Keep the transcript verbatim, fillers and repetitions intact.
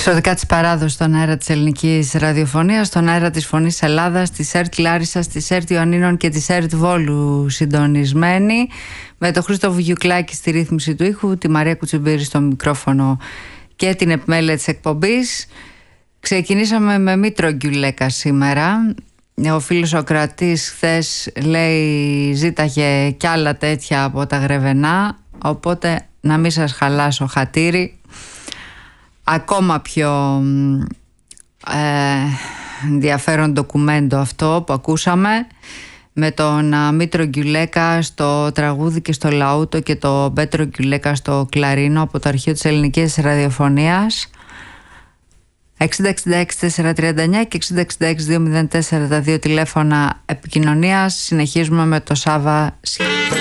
Εξωτικά της παράδοσης στον αέρα της ελληνικής ραδιοφωνίας, στον αέρα της Φωνής Ελλάδας, της ΕΡΤ Λάρισσας, της ΕΡΤ Ιωαννίνων και της ΕΡΤ Βόλου συντονισμένη, με τον Χρήστο Βουγιουκλάκη στη ρύθμιση του ήχου, τη Μαρία Κουτσιμπήρη στο μικρόφωνο και την επιμέλεια της εκπομπής. Ξεκινήσαμε με Μήτρο Γκιουλέκα σήμερα. Ο φίλος ο κρατής χθες λέει ζήταγε κι άλλα τέτοια από τα Γρεβενά, οπότε να μην σας χαλάσω χατήρι. Ακόμα πιο ε, ενδιαφέρον ντοκουμέντο αυτό που ακούσαμε, με τον Μήτρο Γκιουλέκα στο τραγούδι και στο λαούτο και τον Πέτρο Γκιουλέκα στο κλαρίνο από το αρχείο της ελληνικής ραδιοφωνίας. εξήντα εξήντα έξι τετρακόσια τριάντα εννιά και εξήντα εξήντα έξι διακόσια τέσσερα τα δύο τηλέφωνα επικοινωνίας. Συνεχίζουμε με το Σάβα.